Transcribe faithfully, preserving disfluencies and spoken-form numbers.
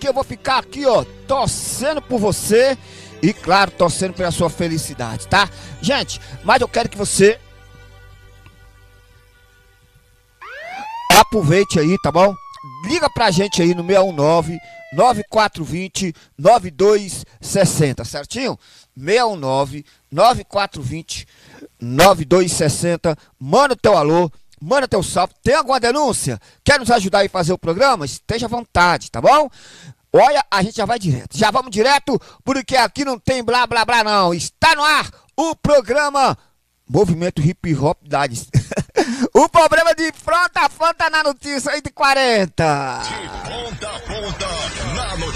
que eu vou ficar aqui, ó, torcendo por você e, claro, torcendo pela sua felicidade, tá? Gente, mas eu quero que você aproveite aí, tá bom? Liga pra gente aí no seis um nove, nove quatro dois zero, nove dois seis zero, certinho? seis um nove, nove quatro dois zero, nove dois seis zero. Manda o teu alô, manda teu salve. Tem alguma denúncia? Quer nos ajudar aí a fazer o programa? Esteja à vontade, tá bom? Olha, a gente já vai direto. Já vamos direto, porque aqui não tem blá blá blá não. Está no ar o programa Movimento Hip Hop Dades. O problema de fronta a fronta na notícia aí de quarenta. De ponta a ponta na notícia.